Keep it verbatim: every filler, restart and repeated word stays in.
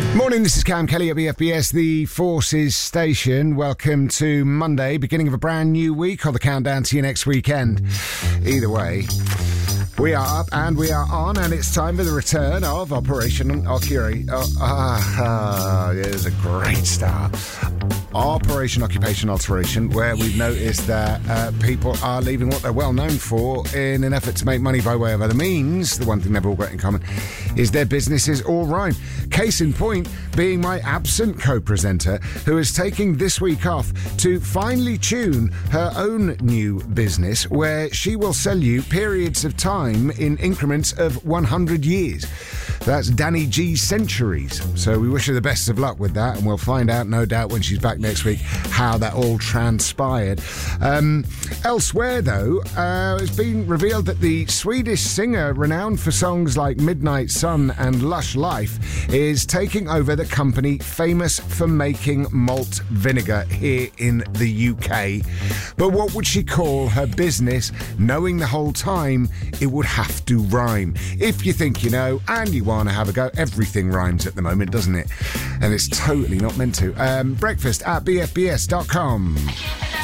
Morning, this is Cam Kelly at B F B S, the Forces station. Welcome to Monday, beginning of a brand new week, or the countdown to your next weekend. Either way, we are up and we are on, and it's time for the return of Operation Occupation. Oh, ah, it is a great start. Operation Occupation Alteration, where we've noticed that uh, people are leaving what they're well known for in an effort to make money by way of other means. The one thing they've all got in common is their businesses all rhyme. Case in point being my absent co-presenter, who is taking this week off to finely tune her own new business, where she will sell you periods of time in increments of one hundred years. That's Danny G Centuries. So we wish her the best of luck with that, and we'll find out, no doubt, when she's back next week, how that all transpired. Um, elsewhere, though, uh, it's been revealed that the Swedish singer, renowned for songs like Midnight Sun and Lush Life, is taking over the company famous for making malt vinegar here in the U K. But what would she call her business, knowing the whole time it would have to rhyme? If you think you know, and you want to have a go, everything rhymes at the moment, doesn't it? And it's totally not meant to. Um, breakfast at b f b s dot com.